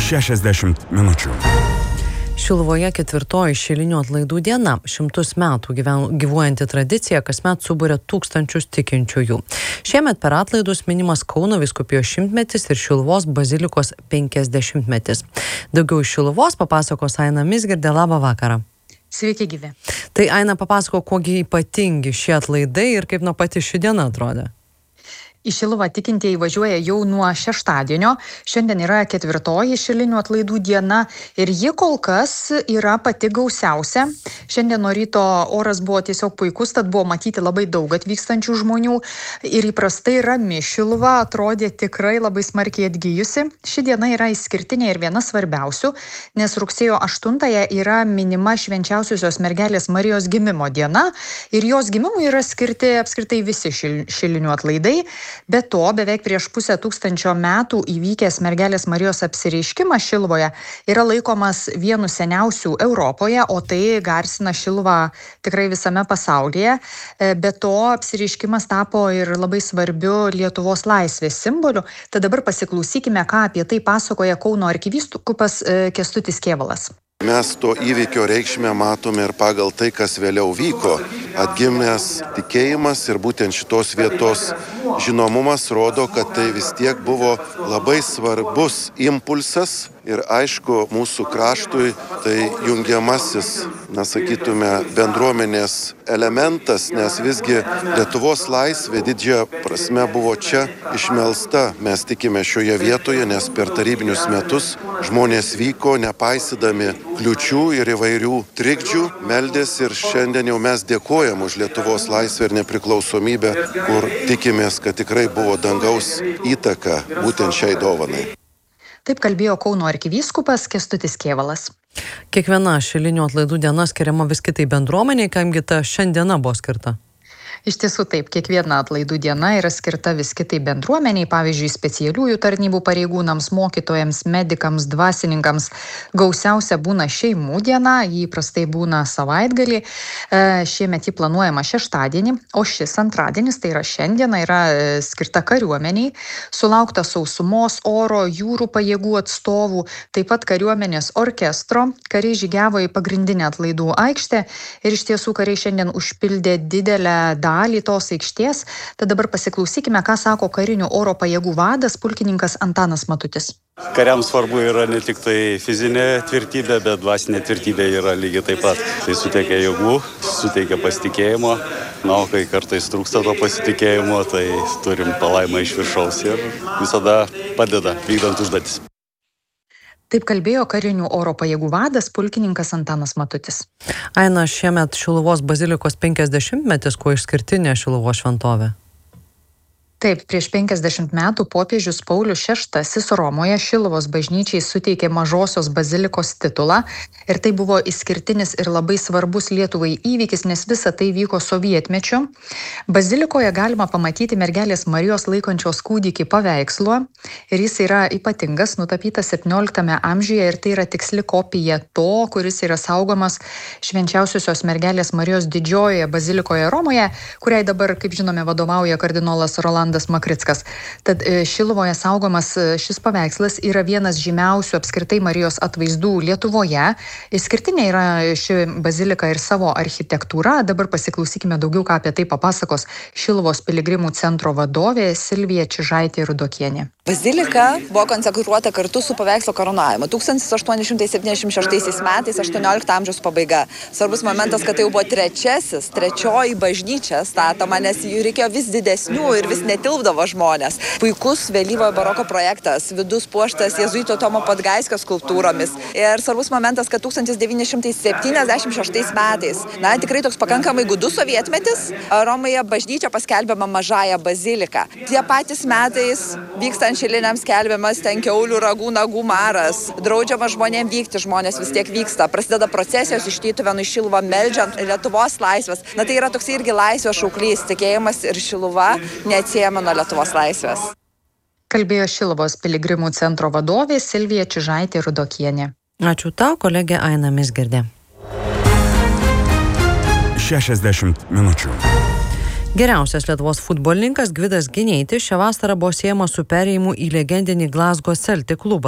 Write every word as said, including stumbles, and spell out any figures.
šešiasdešimt minučių. Šiluvoje ketvirtoji šilinių atlaidų diena. Šimtus metų gyven, gyvuojanti tradicija kasmet suburia tūkstančius tikinčiųjų. Šiemet per atlaidus minimas Kauno vyskupijos šimtmetis ir Šiluvos bazilikos penkiasdešimtmetis. Daugiau iš Šiluvos papasakos Aina Mizgirdė. Labą vakarą. Sveiki gyvi. Tai Aina, papasako, kogi ypatingi šie atlaidai ir kaip nuo pati ši diena atrodė. Į Šiluvą tikintieji važiuoja jau nuo šeštadienio. Šiandien yra ketvirtoji šilinių atlaidų diena ir ji kol kas yra pati gausiausia. Šiandien nuo ryto oras buvo tiesiog puikus, tad buvo matyti labai daug atvykstančių žmonių ir įprastai rami Šiluva atrodė tikrai labai smarkiai atgyjusi. Ši diena yra išskirtinė ir viena svarbiausių, nes rugsėjo aštuntąją yra minima švenčiausiosios mergelės Marijos gimimo diena ir jos gimimui yra skirti apskritai visi šil, šilinių atlaidai. Be to, beveik prieš pusę tūkstančio metų įvykęs mergelės Marijos apsireiškimas Šiluvoje yra laikomas vienu seniausių Europoje, o tai garsina Šiluvą tikrai visame pasaulyje. Be to, apsireiškimas tapo ir labai svarbiu Lietuvos laisvės simboliu. Tad dabar pasiklausykime, ką apie tai pasakoja Kauno arkivyskupas Kęstutis Kėvalas. Mes to įvykio reikšmę matome ir pagal tai, kas vėliau vyko. Atgimęs tikėjimas ir būtent šitos vietos žinomumas rodo, kad tai vis tiek buvo labai svarbus impulsas ir aišku, mūsų kraštui tai jungiamasis, na sakytume, bendruomenės elementas, nes visgi Lietuvos laisvė didžiąja prasme buvo čia išmelsta. Mes tikime šioje vietoje, nes per tarybinius metus žmonės vyko, nepaisydami kliučių ir įvairių trikdžių, meldėsi ir šiandien jau mes dėkojam už Lietuvos laisvę ir nepriklausomybę, kur tikimės, kad tikrai buvo dangaus įtaka būtent šiai dovanai. Taip kalbėjo Kauno arkivyskupas Kęstutis Kėvalas. Kiekviena šilinių atlaidų diena skiriama vis kitai bendruomeniai, kamgi ta šiandiena buvo skirta? Iš tiesų taip, kiekviena atlaidų diena yra skirta vis kitai bendruomeniai, pavyzdžiui, specialiųjų tarnybų pareigūnams, mokytojams, medikams, dvasininkams. Gausiausia būna šeimų diena, jį įprastai būna savaitgalį. E, šiemet jį planuojama šeštadienį, o šis antradienis, tai yra šiandiena, yra skirta kariuomeniai. Sulaukta sausumos, oro, jūrų pajėgų atstovų, taip pat kariuomenės orkestro. Kariai žygiavo į pagrindinę atlaidų aikštę ir iš tiesų kariai šiandien užpildė didelę dalį tos aikštės. Tad dabar pasiklausykime, ką sako karinių oro pajėgų vadas pulkininkas Antanas Matutis. Kariams svarbu yra ne tik tai fizinė tvirtybė, bet dvasinė tvirtybė yra lygiai taip pat. Tai suteikia jėgų, suteikia pasitikėjimo. Na, o kai kartais trūksta to pasitikėjimo, tai turim palaimą iš viršaus ir visada padeda vykdant užduotis. Taip kalbėjo karinių oro pajėgų vadas pulkininkas Antanas Matutis. Aina, šiemet Šiluvos bazilikos penkiasdešimtmetis, kuo išskirtinė Šiluvos šventovė? Taip, prieš penkiasdešimt metų popiežius Paulius šeštasis Romoje Šiluvos bažnyčiai suteikė mažosios bazilikos titulą ir tai buvo išskirtinis ir labai svarbus Lietuvai įvykis, nes visa tai vyko sovietmečiu. Bazilikoje galima pamatyti mergelės Marijos laikančios kūdikį paveikslo ir jis yra ypatingas, nutapytas septynioliktame amžiuje ir tai yra tiksli kopija to, kuris yra saugomas švenčiausiosios mergelės Marijos didžiojoje bazilikoje Romoje, kuriai dabar, kaip žinome, vadovauja kardinolas Rolandas Makrickas. Tad Šiluvoje saugomas šis paveikslas yra vienas žymiausių apskritai Marijos atvaizdų Lietuvoje. Išskirtinė yra ši bazilika ir savo architektūra. Dabar pasiklausykime daugiau, ką apie tai papasakos Šiluvos piligrimų centro vadovė Silvija Čižaitė Rudokienė. Bazilika buvo konsekruota kartu su paveikslo karūnavimu. tūkstantis aštuoni šimtai septyniasdešimt šeštaisiais metais, aštuoniolikto amžiaus pabaiga. Svarbus momentas, kad tai jau buvo trečiasis, trečioji bažnyčia statoma, nes jų reikėjo vis didesnių ir vis netilpdavo žmonės. Puikus vėlyvojo baroko projektas, vidus puoštas jėzuito Tomo Podgaiskio skulptūromis. Ir svarbus momentas, kad tūkstantis devyni šimtai septyniasdešimt šeštais metais, na, tikrai toks pakankamai gudus sovietmetis, Romoje bažnyčia paskelbiama mažąją baziliką. Tie patys metais vykstant šiliniams skelbiamas ten kiaulių ragų nagų maras. Draudžiama žmonėms vykti, žmonės vis tiek vyksta. Prasideda procesijos iš Tytuvėnų į Šiluvą meldžiant Lietuvos laisvės. Na tai yra toks irgi laisvės šauklys, tikėjimas ir Šiluva neatsiejama nuo Lietuvos laisvės. Kalbėjo Šiluvos piligrimų centro vadovė Silvija Čižaitė Rudokienė. Ačiū tau, kolegė Aina Mizgirdė. šešiasdešimt minučių. Geriausias Lietuvos futbolininkas Gvidas Gineitis šią vasarą buvo siejamas su perėjimu į legendinį Glasgow Celtic klubą.